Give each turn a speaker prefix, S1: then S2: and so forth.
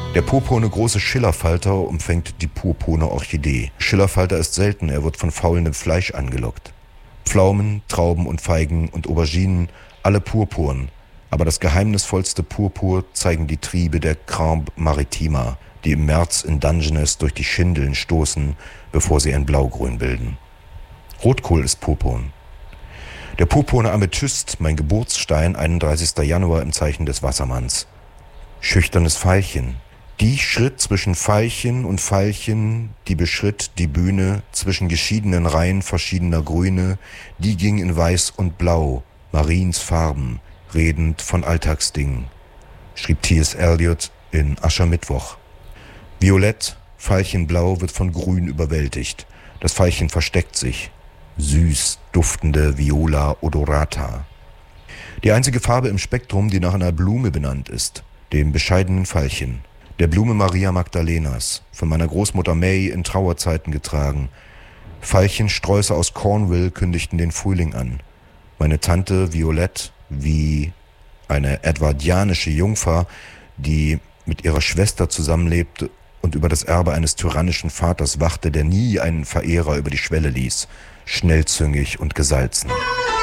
S1: Der purpurne große Schillerfalter umfängt die purpurne Orchidee. Schillerfalter ist selten, er wird von faulendem Fleisch angelockt. Pflaumen, Trauben und Feigen und Auberginen, alle purpurn. Aber das geheimnisvollste Purpur zeigen die Triebe der Crambe maritima, die im März in Dungeness durch die Schindeln stoßen, bevor sie ein Blaugrün bilden. Rotkohl ist purpurn. Der purpurne Amethyst, mein Geburtsstein, 31. Januar im Zeichen des Wassermanns. Schüchternes Veilchen. Die schritt zwischen Veilchen und Veilchen, die beschritt die Bühne zwischen geschiedenen Reihen verschiedener Grüne, die ging in Weiß und Blau, Mariens Farben, redend von Alltagsdingen, schrieb T.S. Eliot in Aschermittwoch. Violett, Veilchenblau wird von Grün überwältigt. Das Veilchen versteckt sich. Süß duftende Viola odorata. Die einzige Farbe im Spektrum, die nach einer Blume benannt ist, dem bescheidenen Veilchen. Der Blume Maria Magdalenas, von meiner Großmutter May in Trauerzeiten getragen. Veilchensträuße aus Cornwall kündigten den Frühling an. Meine Tante Violette, wie eine edwardianische Jungfer, die mit ihrer Schwester zusammenlebte und über das Erbe eines tyrannischen Vaters wachte, der nie einen Verehrer über die Schwelle ließ, schnellzüngig und gesalzen.